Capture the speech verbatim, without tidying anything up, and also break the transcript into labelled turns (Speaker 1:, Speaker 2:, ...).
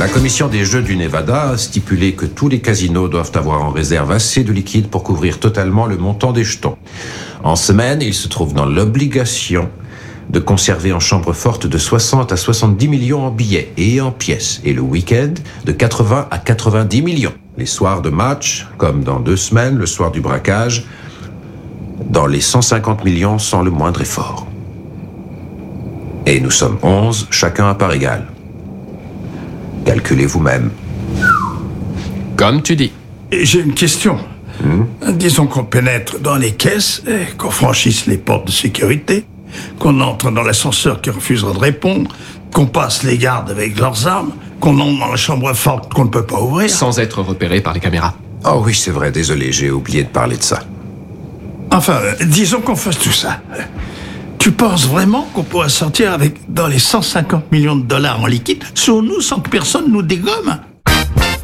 Speaker 1: La commission des jeux du Nevada a stipulé que tous les casinos doivent avoir en réserve assez de liquide pour couvrir totalement le montant des jetons. En semaine, ils se trouvent dans l'obligation de conserver en chambre forte de soixante à soixante-dix millions en billets et en pièces, et le week-end de quatre-vingts à quatre-vingt-dix millions. Les soirs de match, comme dans deux semaines, le soir du braquage, dans les cent cinquante millions sans le moindre effort. Et nous sommes onze, chacun à part égale. Calculez vous-même.
Speaker 2: Comme tu dis.
Speaker 3: Et j'ai une question. Mmh. Disons qu'on pénètre dans les caisses, et qu'on franchisse les portes de sécurité, qu'on entre dans l'ascenseur qui refusera de répondre, qu'on passe les gardes avec leurs armes, qu'on entre dans la chambre forte qu'on ne peut pas ouvrir.
Speaker 2: Sans être repéré par les caméras.
Speaker 1: Oh oui, c'est vrai, désolé, j'ai oublié de parler de ça.
Speaker 3: Enfin, euh, disons qu'on fasse tout ça. Tu penses vraiment qu'on pourra sortir avec dans les cent cinquante millions de dollars en liquide sur nous sans que personne nous dégomme ?